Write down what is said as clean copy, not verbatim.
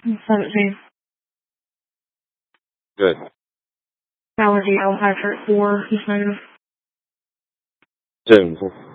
17. Good. Allergy L high for 4 is negative. 正负。